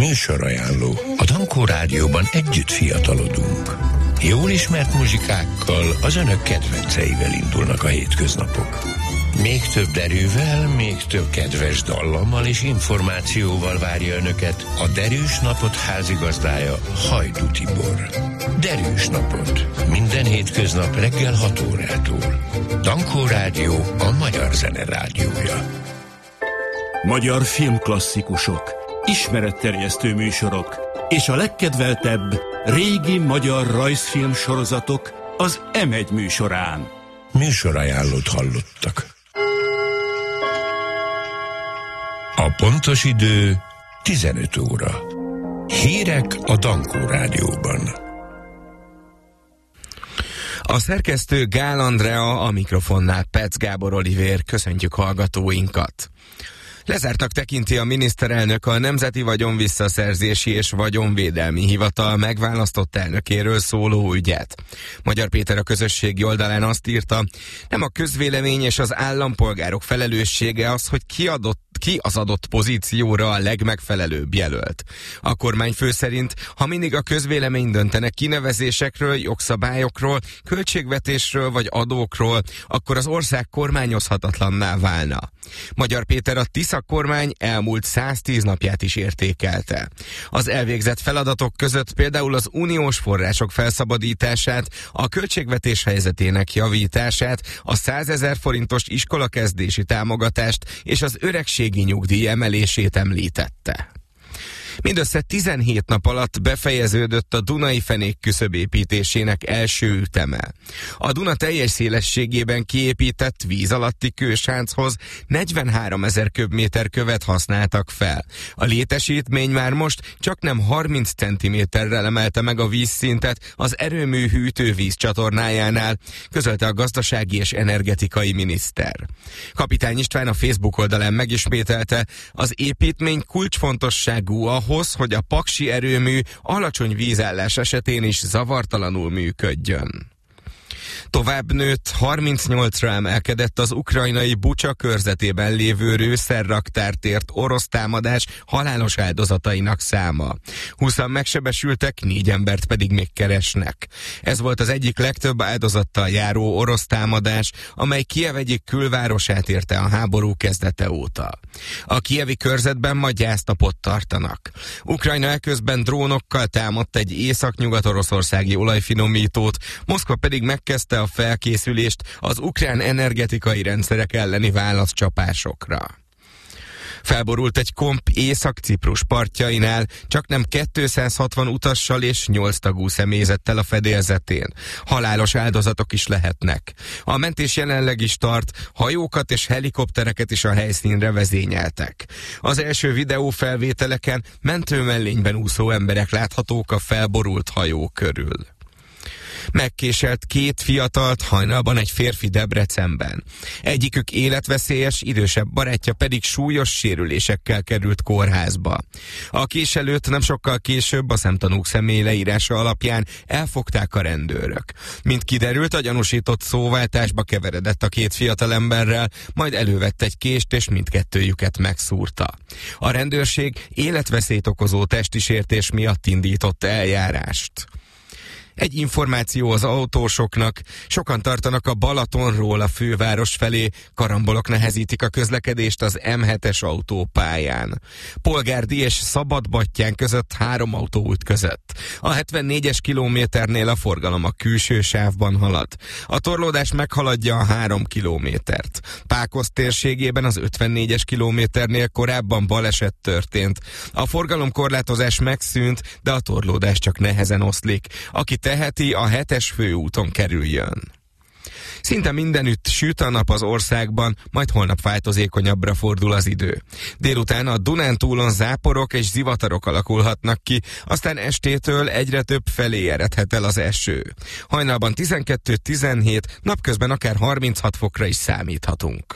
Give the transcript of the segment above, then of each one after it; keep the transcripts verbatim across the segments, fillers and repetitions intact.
Műsorajánló. A Dankó Rádióban együtt fiatalodunk. Jól ismert muzsikákkal, az önök kedvenceivel indulnak a hétköznapok. Még több erővel, még több kedves dallammal és információval várja önöket a Derűs Napot házigazdája, Hajdú Tibor. Derűs Napot. Minden hétköznap reggel hat órától. Dankó Rádió, a magyar zene rádiója. Magyar filmklasszikusok, ismeretterjesztő műsorok és a legkedveltebb régi magyar rajzfilm sorozatok az em egy műsorán. Műsorajánlót hallottak. A pontos idő tizenöt óra. Hírek a Dankó Rádióban. A szerkesztő Gál Andrea, a mikrofonnál Petsz Gábor Olivér. Köszöntjük hallgatóinkat. Lezártnak tekinti a miniszterelnök a Nemzeti Vagyonvisszaszerzési és Vagyonvédelmi Hivatal megválasztott elnökéről szóló ügyet. Magyar Péter a közösségi oldalán azt írta, nem a közvélemény és az állampolgárok felelőssége az, hogy ki adott ki az adott pozícióra a legmegfelelőbb jelölt. A kormányfő szerint, ha mindig a közvélemény döntene kinevezésekről, jogszabályokról, költségvetésről vagy adókról, akkor az ország kormányozhatatlanná válna. Magyar Péter a Tisza kormány elmúlt száztíz napját is értékelte. Az elvégzett feladatok között például az uniós források felszabadítását, a költségvetés helyzetének javítását, a százezer forintos iskolakezdési támogatást és az öregségi nyugdíj emelését említette. Mindössze tizenhét nap alatt befejeződött a Dunai Fenék küszöbépítésének első üteme. A Duna teljes szélességében kiépített víz alatti kősánchoz negyvenháromezer köbméter követ használtak fel. A létesítmény már most csaknem harminc centiméterrel emelte meg a vízszintet az erőmű hűtővíz csatornájánál, közölte a gazdasági és energetikai miniszter. Kapitány István a Facebook oldalán megismételte, az építmény kulcsfontosságú ahhoz, hogy a paksi erőmű alacsony vízállás esetén is zavartalanul működjön. Tovább nőtt, harmincnyolcra emelkedett az ukrajnai Bucsa körzetében lévő rőszerraktártért orosz támadás halálos áldozatainak száma. húszan megsebesültek, négy embert pedig még keresnek. Ez volt az egyik legtöbb áldozattal járó orosz támadás, amely Kijev egyik külvárosát érte a háború kezdete óta. A kijevi körzetben ma gyásznapot tartanak. Ukrajna eközben drónokkal támadt egy észak-nyugat-oroszországi olajfinomítót, Moszkva pedig megkezdte a felkészülést az ukrán energetikai rendszerek elleni válaszcsapásokra. Felborult egy komp Észak-Ciprus partjainál, csaknem kétszázhatvan utassal és nyolc tagú személyzettel a fedélzetén. Halálos áldozatok is lehetnek. A mentés jelenleg is tart, hajókat és helikoptereket is a helyszínre vezényeltek. Az első videófelvételeken mentőmellényben úszó emberek láthatók a felborult hajó körül. Megkéselt két fiatalt hajnalban egy férfi Debrecenben. Egyikük életveszélyes, idősebb barátja pedig súlyos sérülésekkel került kórházba. A késelőt nem sokkal később a szemtanúk személyleírása alapján elfogták a rendőrök. Mint kiderült, a gyanúsított szóváltásba keveredett a két fiatalemberrel, majd elővett egy kést és mindkettőjüket megszúrta. A rendőrség életveszélyt okozó testi sértés miatt indított eljárást. Egy információ az autósoknak, sokan tartanak a Balatonról a főváros felé, karambolok nehezítik a közlekedést az em hetes autópályán. Polgárdi és Szabadbattyán között három autó ütközött. A hetvennégyes kilométernél a forgalom a külső sávban halad. A torlódás meghaladja a három kilométert. Pákosz térségében az ötvennégyes kilométernél korábban baleset történt. A forgalomkorlátozás megszűnt, de a torlódás csak nehezen oszlik. Aki teheti, a hetes főúton kerüljön. Szinte mindenütt süt a nap az országban, majd holnap változékonyabbra fordul az idő. Délután a Dunántúlon záporok és zivatarok alakulhatnak ki, aztán estétől egyre több felé eredhet el az eső. Hajnalban tizenkettő tizenhét, napközben akár harminchat fokra is számíthatunk.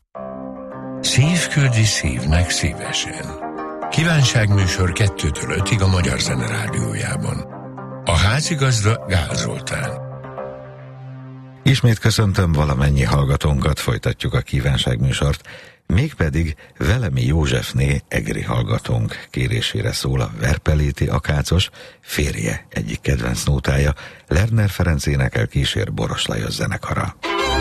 Szív küldi szívnek szívesen. Kívánságműsor kettőtől ötig a Magyar Zene Rádiójában. A házigazda Gál Zoltán. Ismét köszöntöm valamennyi hallgatónkat, folytatjuk a kívánságműsort. Mégpedig Velemi Józsefné egri hallgatónk kérésére szól a Verpeléti akácos, férje egyik kedvenc nótája, Lerner Ferenc énekel kísér Boros Lajos zenekara.